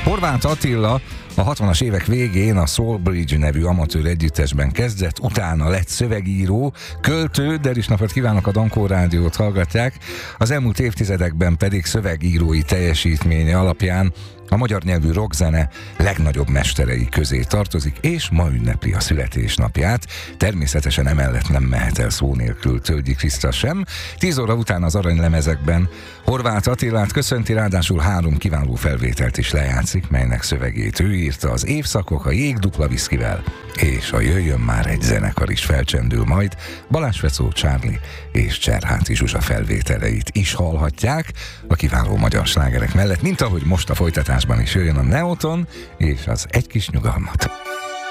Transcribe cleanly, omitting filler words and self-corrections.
Horváth Attila a 60-as évek végén a Soulbridge nevű amatőr együttesben kezdett, utána lett szövegíró, költő, de is napot kívánok, a Dankó Rádiót hallgatják, az elmúlt évtizedekben pedig szövegírói teljesítménye alapján a magyar nyelvű rockzene legnagyobb mesterei közé tartozik, és ma ünnepli a születésnapját. Természetesen emellett nem mehet el szó nélkül Tölgyi Kriszta sem. 10 óra után az aranylemezekben Horváth Attilát köszönti, ráadásul 3 kiváló felvételt is lejátszik, melynek szövegét ő írta. Az Évszakok, a Jég dupla viszkivel és a Jöjjön már egy zenekar is felcsendül majd. Balázs Fecó, Charlie és Cserháti Zsuzsa felvételeit is hallhatják a kiváló magyar slágerek mellett, mint ahogy most a folytatásban is jöjjön a Neoton és az Egy kis nyugalmat.